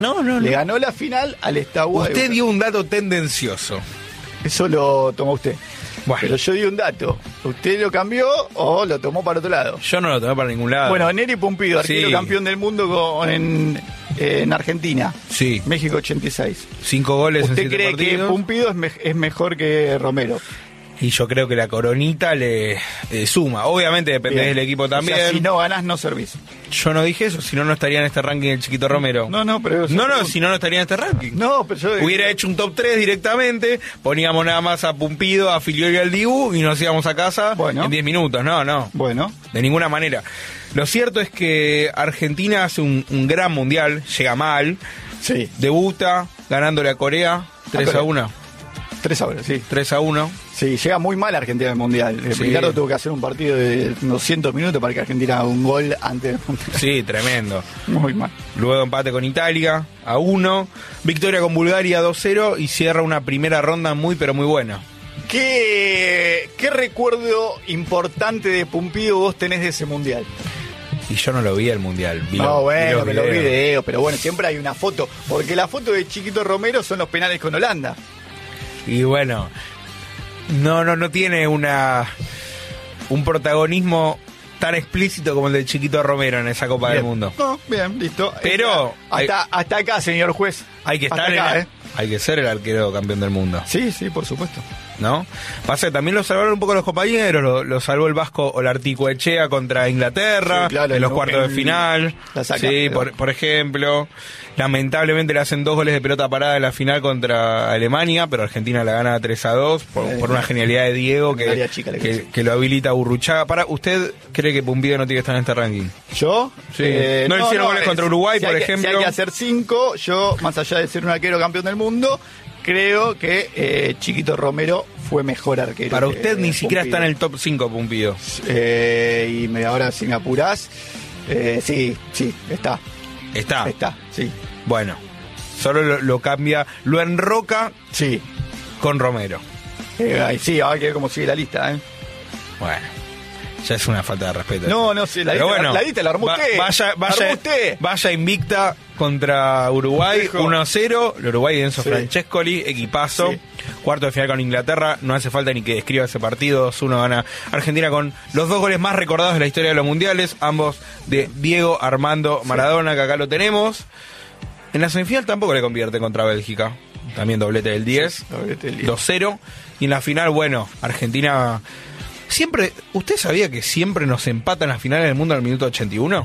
No. Le ganó la final al Steaua. Usted dio un dato tendencioso. Eso lo tomó usted. Bueno. Pero yo di un dato. ¿Usted lo cambió o lo tomó para otro lado? Yo no lo tomé para ningún lado. Bueno, Neri Pumpido, arquero campeón del mundo en Argentina. Sí. México 86. 5 goles en 7 partidos. ¿Usted cree que Pumpido es mejor que Romero? Y yo creo que la coronita le suma. Obviamente depende del equipo también. O sea, si no ganás, no servís. Yo no dije eso, si no, no estaría en este ranking el Chiquito Romero. Pero... si no, no estaría en este ranking. No, pero yo... Hubiera hecho un top 3 directamente, poníamos nada más a Pumpido, a Filiol y al Dibu y nos íbamos a casa en 10 minutos. No. Bueno. De ninguna manera. Lo cierto es que Argentina hace un gran mundial, llega mal. Sí. Debuta ganándole a Corea 3-1. 3-1, sí. 3-1. Sí, llega muy mal Argentina en el Mundial. Ricardo tuvo que hacer un partido de 200 minutos para que Argentina haga un gol antes del Mundial. Sí, tremendo. Muy mal. Luego empate con Italia, 1. Victoria con Bulgaria, 2-0. Y cierra una primera ronda muy, pero muy buena. ¿Qué recuerdo importante de Pumpido vos tenés de ese Mundial? Y yo no lo vi el Mundial. Me lo vi video, pero bueno, siempre hay una foto. Porque la foto de Chiquito Romero son los penales con Holanda. Y bueno, no tiene un protagonismo tan explícito como el del Chiquito Romero en esa Copa del Mundo. No, bien, listo. Pero hasta acá, señor juez. Hay que estar hay que ser el arquero campeón del mundo. Sí, por supuesto. ¿No? Pasa que también lo salvaron un poco los compañeros, lo salvó el vasco Olarticoechea contra Inglaterra, en los cuartos de final. Por ejemplo. Lamentablemente le hacen 2 goles de pelota parada en la final contra Alemania, pero Argentina la gana 3-2 por una genialidad de Diego que lo habilita a Urruchaga. ¿Usted cree que Pumpido no tiene que estar en este ranking? ¿Yo? Sí. ¿No hicieron goles contra Uruguay, por ejemplo? Si hay que hacer 5, yo, más allá de ser un arquero campeón del mundo, creo que Chiquito Romero fue mejor arquero. Para usted ni siquiera está en el top 5 Pumpido. Ahora si me apurás, sí, está. Está, sí. Bueno, solo lo cambia, lo enroca con Romero. Sí, ahora que ver cómo sigue la lista, Bueno, ya es una falta de respeto. No, sí, la lista la armó usted. Vaya invicta contra Uruguay, 1-0. El Uruguay de Enzo Francescoli, equipazo. Sí. Cuarto de final con Inglaterra, no hace falta ni que describa ese partido. 2-1 gana Argentina con los 2 goles más recordados de la historia de los mundiales, ambos de Diego Armando Maradona, que acá lo tenemos. En la semifinal tampoco le convierte contra Bélgica, también doblete del 10, 2-0. Y en la final, bueno, Argentina siempre... ¿Usted sabía que siempre nos empatan las finales del mundo en el minuto 81?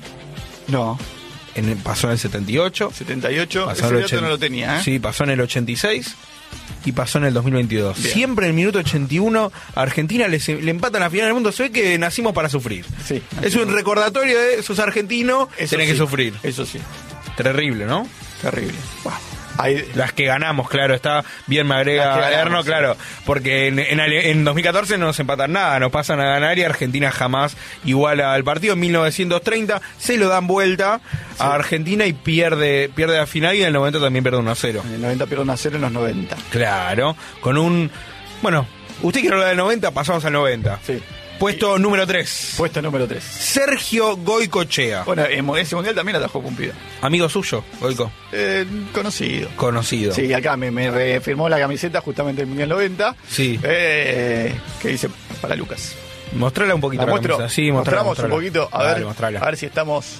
No. Pasó en el 78. 78, pasó en el 80, no lo tenía, Sí, pasó en el 86 y pasó en el 2022. Bien. Siempre en el minuto 81 a Argentina le empatan la final del mundo. Se ve que nacimos para sufrir. Sí. Es un recordatorio de sos argentino, tenés que sufrir. Eso sí. Terrible, ¿no? Terrible. Wow. Las que ganamos, claro, está bien, me agrega Erno, claro, porque en 2014 no nos empatan nada, nos pasan a ganar y Argentina jamás iguala al partido. En 1930 se lo dan vuelta a Argentina y pierde la final, y en el 90 también pierde 1-0. En el 90 pierde 1-0, en los 90. Claro, con un... Bueno, usted quiere hablar del 90, pasamos al 90. Sí. Puesto número 3. Puesto número 3. Sergio Goicoechea. Bueno, en ese mundial también atajó Pumpido. Amigo suyo, Goico. Conocido. Sí, acá me firmó la camiseta justamente en el mundial 90. Sí. Que dice para Lucas. Mostrala un poquito. Sí, mostramos un poquito. A ver si estamos.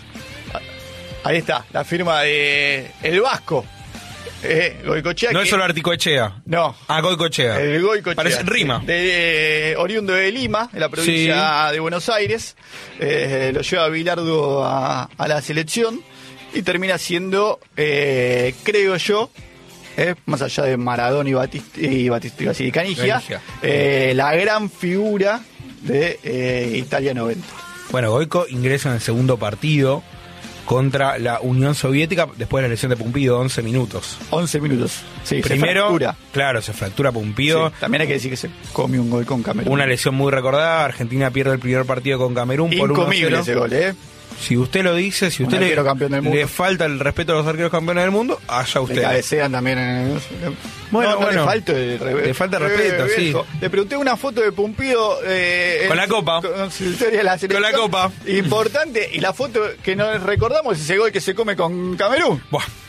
Ahí está, la firma de el vasco. Goicoechea. No es solo Articoechea. No. Goicoechea. El Goicoechea. Parece rima. Oriundo de Lima, en la provincia de Buenos Aires. Lo lleva Bilardo a la selección y termina siendo, creo yo, más allá de Maradona y Canigia, la gran figura de Italia 90. Bueno, Goico ingresa en el segundo partido contra la Unión Soviética después de la lesión de Pumpido, 11 minutos. 11 minutos. Sí, primero, se fractura Pumpido. Sí, también hay que decir que se come un gol con Camerún. Una lesión muy recordada. Argentina pierde el primer partido con Camerún por 1-0. Incomible ese gol, Si usted lo dice, si usted le falta el respeto a los arqueros campeones del mundo, allá usted. Le cabecean también en le falta respeto, sí. Le pregunté una foto de Pumpido con la copa. Con la copa. Importante, y la foto que nos recordamos es ese gol que se come con Camerún. Buah.